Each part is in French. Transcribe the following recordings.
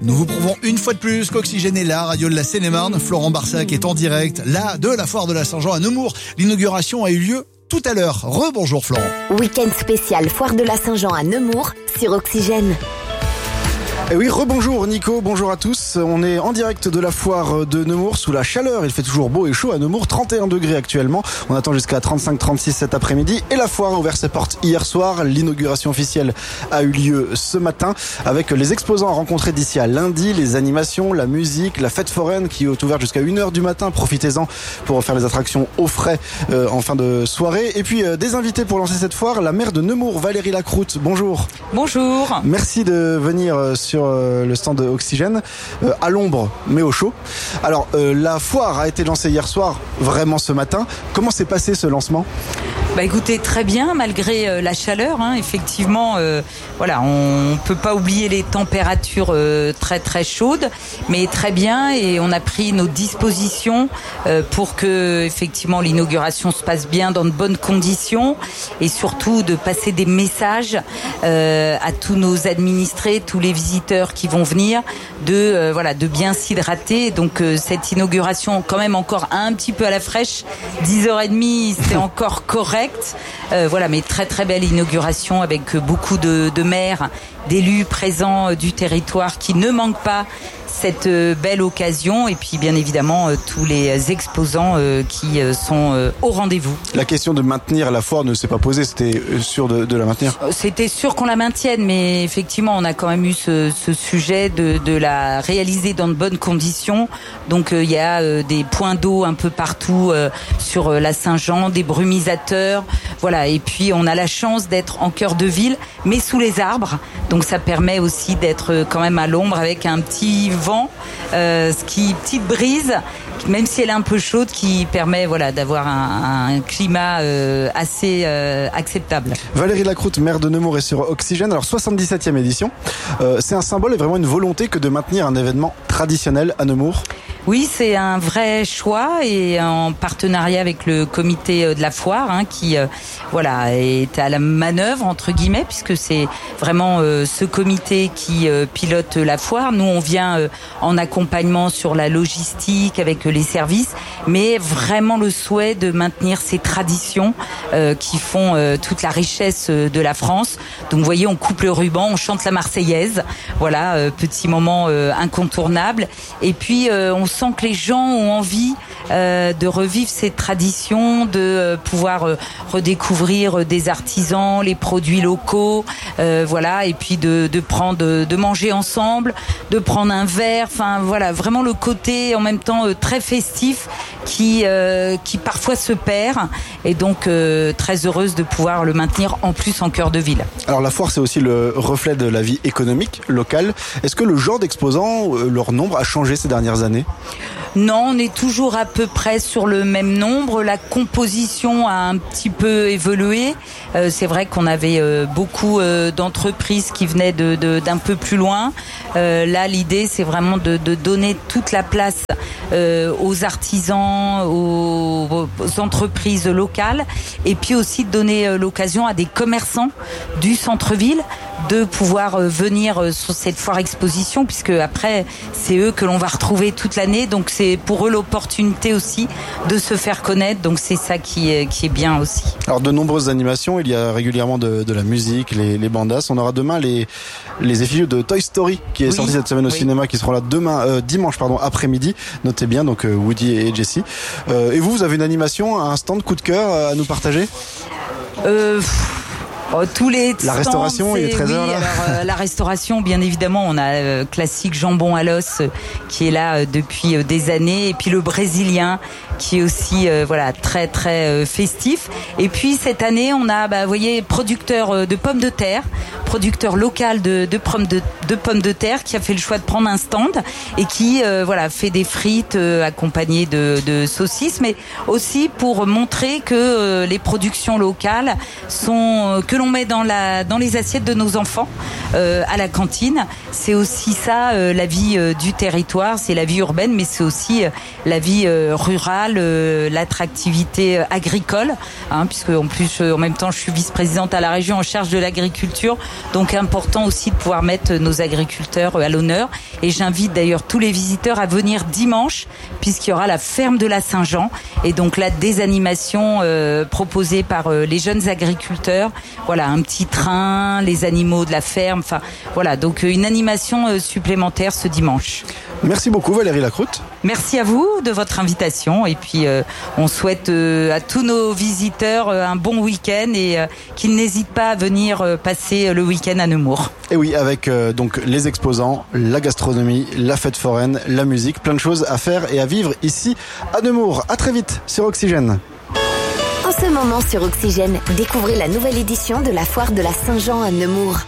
Nous vous prouvons une fois de plus qu'Oxygène est la radio de la Seine-et-Marne. Florent Barsac est en direct, là, de la foire de la Saint-Jean à Nemours. L'inauguration a eu lieu tout à l'heure. Rebonjour Florent. Week-end spécial foire de la Saint-Jean à Nemours sur Oxygène. Et oui, rebonjour Nico, bonjour à tous. On est en direct de la foire de Nemours sous la chaleur. Il fait toujours beau et chaud à Nemours, 31 degrés actuellement. On attend jusqu'à 35-36 cet après-midi. Et la foire a ouvert ses portes hier soir. L'inauguration officielle a eu lieu ce matin avec les exposants à rencontrer d'ici à lundi, les animations, la musique, la fête foraine qui est ouverte jusqu'à 1h du matin. Profitez-en pour faire les attractions au frais en fin de soirée. Et puis des invités pour lancer cette foire, la maire de Nemours, Valérie Lacroute. Bonjour. Bonjour. Merci de venir sur le stand Oxygène à l'ombre mais au chaud. Alors la foire a été lancée hier soir, vraiment ce matin. Comment s'est passé ce lancement ? Écoutez, très bien, malgré la chaleur, effectivement, voilà, on peut pas oublier les températures très très chaudes, mais très bien, et on a pris nos dispositions pour que effectivement l'inauguration se passe bien dans de bonnes conditions, et surtout de passer des messages à tous nos administrés, tous les visiteurs qui vont venir, de bien s'hydrater. Donc cette inauguration quand même encore un petit peu à la fraîche, 10h30, c'était encore correct. Mais très très belle inauguration avec beaucoup de maires, d'élus présents du territoire qui ne manquent pas cette belle occasion, et puis bien évidemment tous les exposants qui sont au rendez-vous. La question de maintenir la foire ne s'est pas posée, c'était sûr de la maintenir ? C'était sûr qu'on la maintienne, mais effectivement on a quand même eu ce sujet de la réaliser dans de bonnes conditions. Donc il y a des points d'eau un peu partout sur la Saint-Jean, des brumisateurs, voilà, et puis on a la chance d'être en cœur de ville, mais sous les arbres, donc ça permet aussi d'être quand même à l'ombre avec un petit vent, petite brise, même si elle est un peu chaude, qui permet d'avoir un climat assez acceptable. Valérie Lacroute, maire de Nemours, est sur Oxygène. Alors 77e édition, c'est un symbole et vraiment une volonté que de maintenir un événement traditionnel à Nemours. Oui, c'est un vrai choix, et en partenariat avec le comité de la foire qui est à la manœuvre entre guillemets, puisque c'est vraiment ce comité qui pilote la foire. Nous on vient en accompagnement sur la logistique avec les services, mais vraiment le souhait de maintenir ces traditions qui font toute la richesse de la France. Donc vous voyez, on coupe le ruban, on chante la Marseillaise, petit moment incontournable, et puis on sent que les gens ont envie de revivre ces traditions, de pouvoir redécouvrir des artisans, les produits locaux, et puis de manger ensemble, de prendre un verre, vraiment le côté en même temps très festif qui parfois se perd, et donc très heureuse de pouvoir le maintenir en plus en cœur de ville. Alors la foire, c'est aussi le reflet de la vie économique locale. Est-ce que le genre d'exposants, leur nombre a changé ces dernières années ? Non, on est toujours à peu près sur le même nombre. La composition a un petit peu évolué. C'est vrai qu'on avait beaucoup d'entreprises qui venaient d'un peu plus loin. Là, l'idée, c'est vraiment de donner toute la place aux artisans, aux entreprises locales, et puis aussi de donner l'occasion à des commerçants du centre-ville de pouvoir venir sur cette foire exposition, puisque après c'est eux que l'on va retrouver toute l'année, donc c'est pour eux l'opportunité aussi de se faire connaître, donc c'est ça qui est bien aussi. Alors de nombreuses animations, il y a régulièrement de la musique, les bandas. On aura demain les effigies de Toy Story qui est sorti cette semaine au cinéma, qui seront là dimanche après-midi. Notez bien, donc Woody et Jessie. Et vous avez une animation, un stand coup de cœur à nous partager ? Tous les la restauration, il est 13h là. Alors, la restauration, bien évidemment, on a classique jambon à l'os qui est là depuis des années, et puis le brésilien qui est aussi très très festif. Et puis cette année, on a producteur de pommes de terre, producteur local de pommes de terre, qui a fait le choix de prendre un stand et qui fait des frites accompagnées de saucisses, mais aussi pour montrer que les productions locales sont que l'on met dans les assiettes de nos enfants à la cantine. C'est aussi ça la vie du territoire, c'est la vie urbaine, mais c'est aussi la vie rurale général l'attractivité agricole, puisque en plus en même temps je suis vice-présidente à la région en charge de l'agriculture, donc important aussi de pouvoir mettre nos agriculteurs à l'honneur. Et j'invite d'ailleurs tous les visiteurs à venir dimanche, puisqu'il y aura la ferme de la Saint-Jean, et donc là des animations proposées par les jeunes agriculteurs. Voilà, un petit train, les animaux de la ferme, enfin voilà, donc une animation supplémentaire ce dimanche. Merci beaucoup Valérie Lacroute. Merci à vous de votre invitation, et puis on souhaite à tous nos visiteurs un bon week-end et qu'ils n'hésitent pas à venir passer le week-end à Nemours. Et oui, avec donc les exposants, la gastronomie, la fête foraine, la musique, plein de choses à faire et à vivre ici à Nemours. À très vite sur Oxygène. En ce moment sur Oxygène, découvrez la nouvelle édition de la foire de la Saint-Jean à Nemours.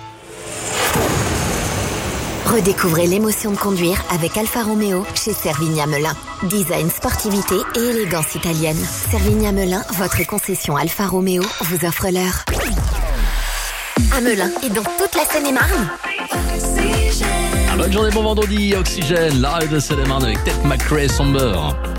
Redécouvrez l'émotion de conduire avec Alfa Romeo chez Servigna Melin. Design, sportivité et élégance italienne. Servigna Melin, votre concession Alfa Romeo, vous offre l'heure. À Melun et dans toute la Seine-et-Marne. Bonne journée, bon vendredi, Oxygène, la radio de Seine-et-Marne avec Ted McRae Somber.